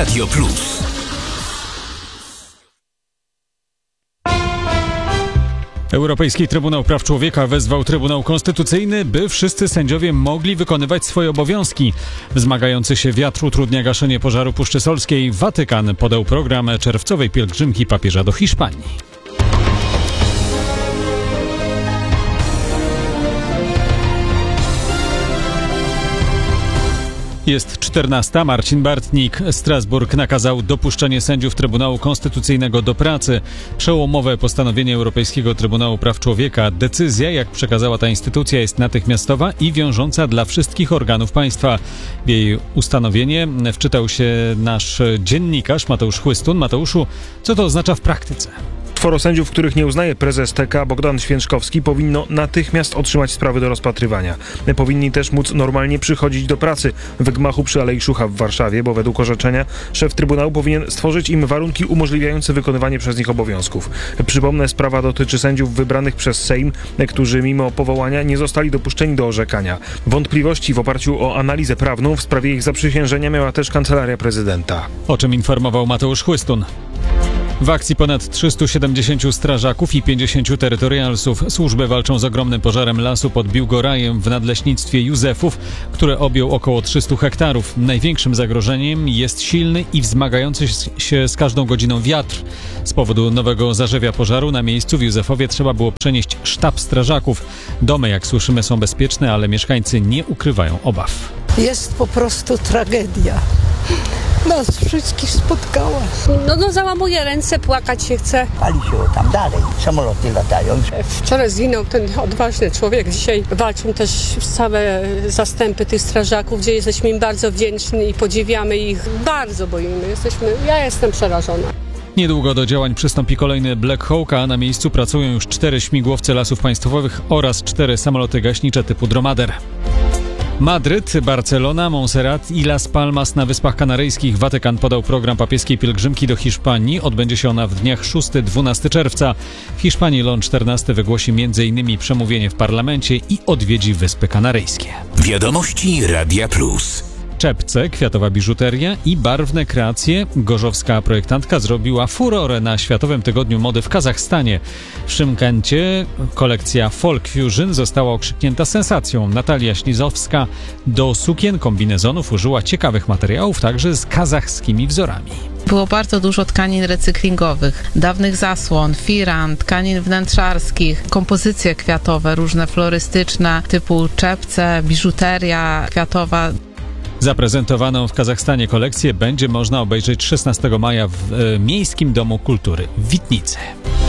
Radio Plus. Europejski Trybunał Praw Człowieka wezwał Trybunał Konstytucyjny, by wszyscy sędziowie mogli wykonywać swoje obowiązki. Wzmagający się wiatr utrudnia gaszenie pożaru Puszczy Solskiej. Watykan podał program czerwcowej pielgrzymki papieża do Hiszpanii. Jest 14. Marcin Bartnik. Strasburg nakazał dopuszczenie sędziów Trybunału Konstytucyjnego do pracy. Przełomowe postanowienie Europejskiego Trybunału Praw Człowieka. Decyzja, jak przekazała ta instytucja, jest natychmiastowa i wiążąca dla wszystkich organów państwa. W jej ustanowienie wczytał się nasz dziennikarz Mateusz Chłystun. Mateuszu, co to oznacza w praktyce? Czworo sędziów, których nie uznaje prezes TK Bogdan Święczkowski, powinno natychmiast otrzymać sprawy do rozpatrywania. Powinni też móc normalnie przychodzić do pracy w gmachu przy Alei Szucha w Warszawie, bo według orzeczenia szef Trybunału powinien stworzyć im warunki umożliwiające wykonywanie przez nich obowiązków. Przypomnę, sprawa dotyczy sędziów wybranych przez Sejm, którzy mimo powołania nie zostali dopuszczeni do orzekania. Wątpliwości w oparciu o analizę prawną w sprawie ich zaprzysiężenia miała też Kancelaria Prezydenta. O czym informował Mateusz Chłystun. W akcji ponad 370 strażaków i 50 terytorialsów. Służby walczą z ogromnym pożarem lasu pod Biłgorajem w nadleśnictwie Józefów, które objął około 300 hektarów. Największym zagrożeniem jest silny i wzmagający się z każdą godziną wiatr. Z powodu nowego zarzewia pożaru na miejscu w Józefowie trzeba było przenieść sztab strażaków. Domy, jak słyszymy, są bezpieczne, ale mieszkańcy nie ukrywają obaw. Jest po prostu tragedia. Nas wszystkich spotkała. No załamuję ręce, płakać się chce. Pali się tam dalej, samoloty latają. Wczoraj zginął ten odważny człowiek, dzisiaj walczą też całe zastępy tych strażaków, gdzie jesteśmy im bardzo wdzięczni i podziwiamy ich. Bardzo boimy, ja jestem przerażona. Niedługo do działań przystąpi kolejny Black Hawk, a na miejscu pracują już 4 śmigłowce Lasów Państwowych oraz 4 samoloty gaśnicze typu Dromader. Madryt, Barcelona, Montserrat i Las Palmas na Wyspach Kanaryjskich. Watykan podał program papieskiej pielgrzymki do Hiszpanii. Odbędzie się ona w dniach 6-12 czerwca. W Hiszpanii Leon XIV wygłosi m.in. przemówienie w parlamencie i odwiedzi Wyspy Kanaryjskie. Wiadomości Radia Plus. Czepce, kwiatowa biżuteria i barwne kreacje. Gorzowska projektantka zrobiła furorę na Światowym Tygodniu Mody w Kazachstanie. W Szymkencie kolekcja Folk Fusion została okrzyknięta sensacją. Natalia Ślizowska do sukien kombinezonów użyła ciekawych materiałów, także z kazachskimi wzorami. Było bardzo dużo tkanin recyklingowych, dawnych zasłon, firan, tkanin wnętrzarskich, kompozycje kwiatowe, różne florystyczne, typu czepce, biżuteria kwiatowa. Zaprezentowaną w Kazachstanie kolekcję będzie można obejrzeć 16 maja w Miejskim Domu Kultury w Witnicy.